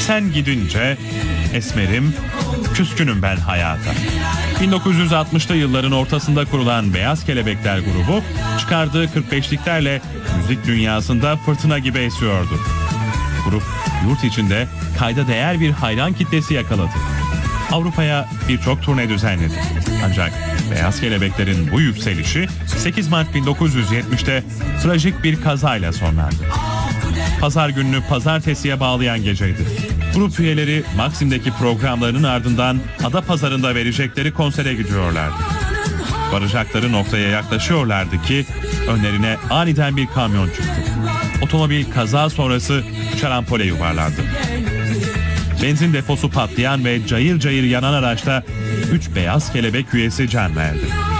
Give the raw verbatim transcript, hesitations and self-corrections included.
Sen gidince esmerim, küskünüm ben hayata. bin dokuz yüz altmışlı yılların ortasında kurulan Beyaz Kelebekler grubu çıkardığı kırk beşliklerle müzik dünyasında fırtına gibi esiyordu. Grup yurt içinde kayda değer bir hayran kitlesi yakaladı. Avrupa'ya birçok turne düzenledi. Ancak Beyaz Kelebekler'in bu yükselişi sekiz Mart bin dokuz yüz yetmişte trajik bir kazayla sonlandı. Pazar gününü pazartesiye bağlayan geceydi. Grup üyeleri Maksim'deki programlarının ardından Adapazarı'nda verecekleri konsere gidiyorlardı. Varacakları noktaya yaklaşıyorlardı ki önlerine aniden bir kamyon çıktı. Otomobil kaza sonrası şarampole yuvarlandı. Benzin deposu patlayan ve cayır cayır yanan araçta üç Beyaz Kelebek üyesi can verdi.